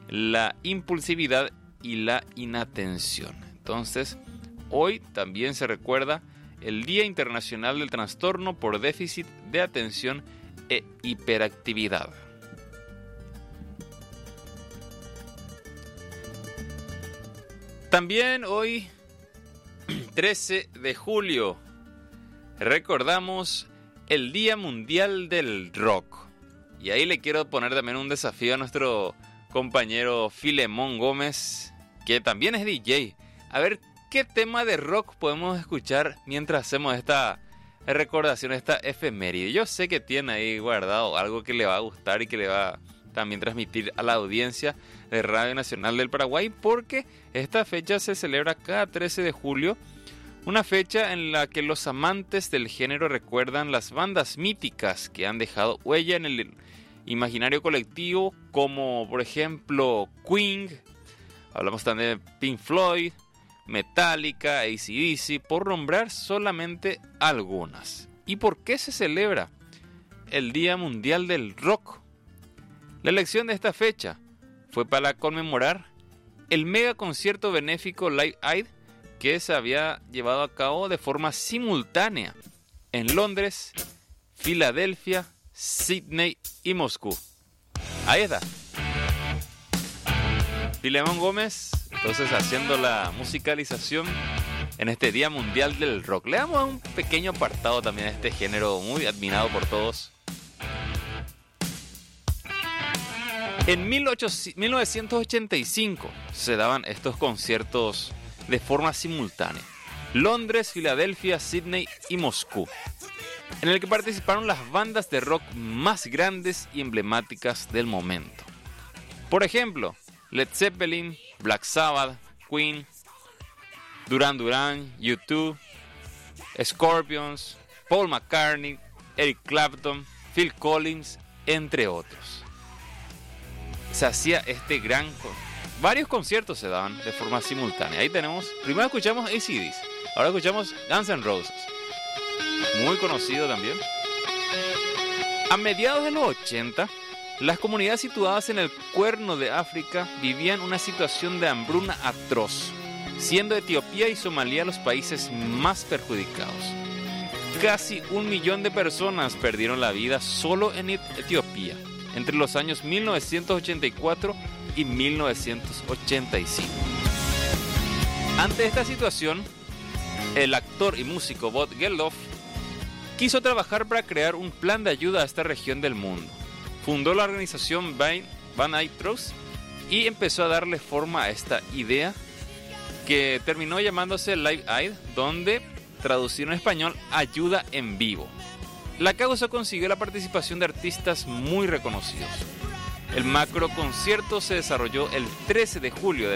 la impulsividad y la inatención. Entonces, hoy también se recuerda el Día Internacional del Trastorno por Déficit de Atención e Hiperactividad. También hoy, 13 de julio, recordamos el Día Mundial del Rock. Y ahí le quiero poner también un desafío a nuestro compañero Filemón Gómez, que también es DJ. A ver qué tema de rock podemos escuchar mientras hacemos esta recordación, esta efeméride. Yo sé que tiene ahí guardado algo que le va a gustar y que le va a también transmitir a la audiencia de Radio Nacional del Paraguay, porque esta fecha se celebra cada 13 de julio, una fecha en la que los amantes del género recuerdan las bandas míticas que han dejado huella en el imaginario colectivo, como por ejemplo Queen, hablamos también de Pink Floyd, Metallica, AC/DC, por nombrar solamente algunas. ¿Y por qué se celebra el Día Mundial del Rock? La elección de esta fecha fue para conmemorar el mega concierto benéfico Live Aid que se había llevado a cabo de forma simultánea en Londres, Filadelfia, Sydney y Moscú. Ahí está. Filemón Gómez, entonces haciendo la musicalización en este Día Mundial del Rock. Le damos un pequeño apartado también a este género muy admirado por todos. En 1985 se daban estos conciertos de forma simultánea. Londres, Filadelfia, Sydney y Moscú, en el que participaron las bandas de rock más grandes y emblemáticas del momento. Por ejemplo, Led Zeppelin, Black Sabbath, Queen, Duran Duran, U2, Scorpions, Paul McCartney, Eric Clapton, Phil Collins, entre otros. Se hacía este gran... Varios conciertos se daban de forma simultánea. Ahí tenemos... Primero escuchamos AC/DC, ahora escuchamos Guns N' Roses, muy conocido también. A mediados de los 80, las comunidades situadas en el Cuerno de África vivían una situación de hambruna atroz, siendo Etiopía y Somalia los países más perjudicados. Casi 1 millón de personas perdieron la vida solo en Etiopía entre los años 1984 y 1985. Ante esta situación, el actor y músico Bob Geldof quiso trabajar para crear un plan de ayuda a esta región del mundo. Fundó la organización Band Aid Trust y empezó a darle forma a esta idea, que terminó llamándose Live Aid, donde traducido en español, ayuda en vivo. La causa consiguió la participación de artistas muy reconocidos. El macro concierto se desarrolló el 13 de julio de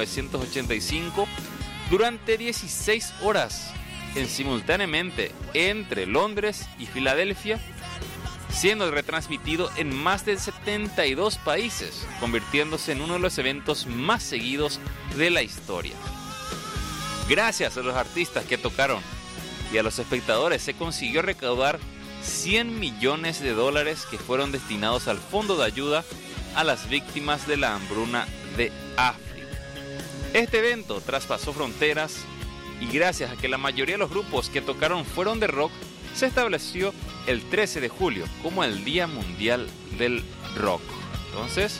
1985 durante 16 horas simultáneamente entre Londres y Filadelfia, siendo retransmitido en más de 72 países, convirtiéndose en uno de los eventos más seguidos de la historia. Gracias a los artistas que tocaron y a los espectadores se consiguió recaudar $100 millones que fueron destinados al Fondo de Ayuda a las Víctimas de la Hambruna de África. Este evento traspasó fronteras y gracias a que la mayoría de los grupos que tocaron fueron de rock, se estableció el 13 de julio como el Día Mundial del Rock. Entonces,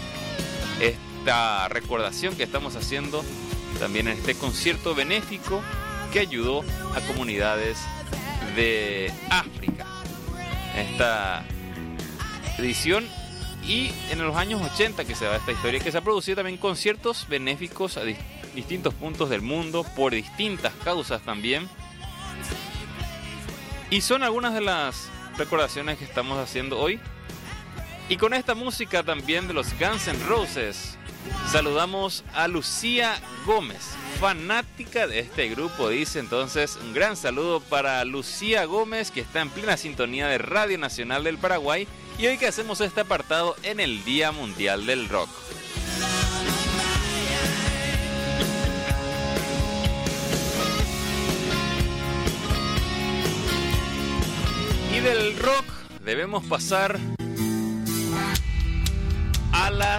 esta recordación que estamos haciendo también en este concierto benéfico que ayudó a comunidades de África, esta edición, y en los años 80 que se da esta historia, que se ha producido también conciertos benéficos a distintos puntos del mundo por distintas causas también, y son algunas de las recordaciones que estamos haciendo hoy. Y con esta música también de los Guns N' Roses saludamos a Lucía Gómez, fanática de este grupo, dice. Entonces, un gran saludo para Lucía Gómez, que está en plena sintonía de Radio Nacional del Paraguay, y hoy que hacemos este apartado en el Día Mundial del Rock. Y del rock debemos pasar a la